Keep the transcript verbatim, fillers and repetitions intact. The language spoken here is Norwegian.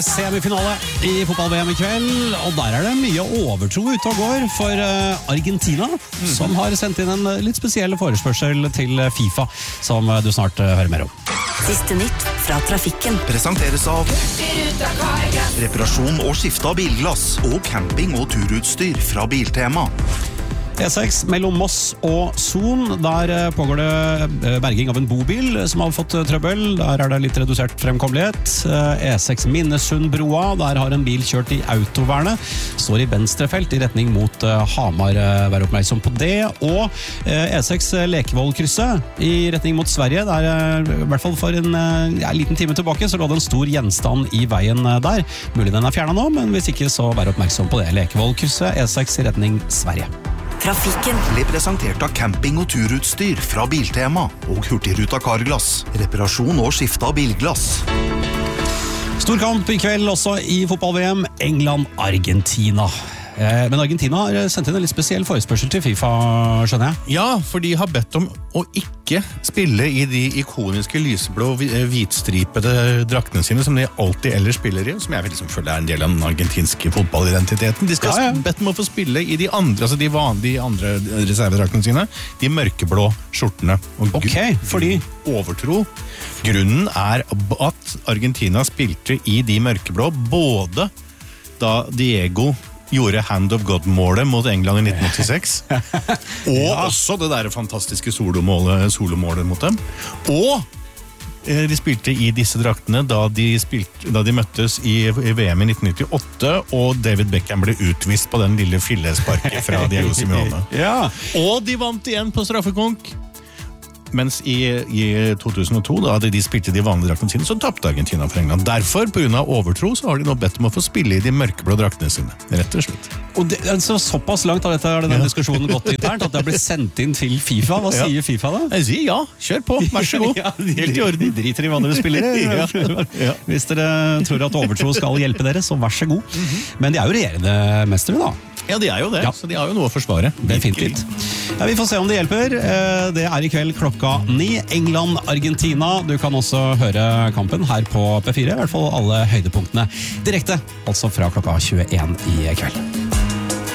Semifinale i fotball-V M i kveld, og der er det mye overtro ute og går for Argentina, mm. som har sendt inn en litt spesiell forespørsel til FIFA, som du snart hører mer om. Siste nytt fra trafikken. Presenteres av reparasjon og skifte av bilglass og camping- og turutstyr fra Biltema. E seks mellom Moss og Son, der pågår det berging av en bobil som har fått trøbbel. Der er det litt redusert fremkommelighet. E seks Minnesundbroa, der har en bil kjørt i autovernet. Står i venstrefelt i retning mot Hamar, vær oppmerksom på det. Og E seks Lekevollkrysset i retning mot Sverige, der i hvert fall for en ja, liten time tilbake så lå det en stor gjenstand i veien der. Mulig den er fjernet nå, men hvis ikke så vær oppmerksom på det. Lekevollkrysset, E seks i retning Sverige. Trafikken ble presentert av camping- og turutstyr fra Biltema og Hurtigruta Carglass. Reparasjon og skifte av bilglass. Storkamp i kveld også i fotball-V M, England-Argentina. Men Argentina har sendt inn en litt spesiell forespørsel til FIFA, skjønner jeg? Ja, for de har bedt om å ikke spille i de ikoniske lyseblå hvitstripede draktene sine som de alltid ellers spiller i, som jeg liksom føler er en del av den argentinske fotballidentiteten. De skal ja, ja. bedt om å få spille i de andre, altså de vanlige andre reservedraktene sine, de mørkeblå skjortene. Og ok, fordi? Overtro. Grunnen er at Argentina spilte i de mørkeblå både da Diego gjorde Hand of God-målet mot England i nitten åttiseks, og ja. også det der fantastiske solomålet, solomålet mot dem, og eh, de spilte i disse draktene da de, spilte, da de møttes i, i V M i nitten nittiåtte, og David Beckham ble utvist på den lille fillesparket fra Diego Simeone. ja. Og de vant igjen på straffekonk. Mens i, i to tusen og to, da de spilte de vanlige draktene sine, så tappte Argentina for England. Derfor, på grunn av overtro, så har de nå bedt om å få spille i de mørkeblå draktene sine. Rett og slett. Og det, altså, såpass langt har dette, denne ja. diskusjonen gått internt, at det har blitt sendt inn til FIFA. Hva ja. sier FIFA da? Jeg sier ja, kjør på, vær så god. ja, de, Helt i orden. De driter i hva dere spiller. ja. Ja. Hvis dere tror at overtro skal hjelpe dere, så vær så god. Mm-hmm. Men de er jo regjerende mestere da. Ja, de er jo det, ja. så de har jo noe å forsvare. Definitivt. Ja, vi får se om det hjelper. Det er i kveld klokka ni. England-Argentina. Du kan også høre kampen her på P fire, i hvert fall alle høydepunktene direkte, altså fra klokka tjueen i kveld.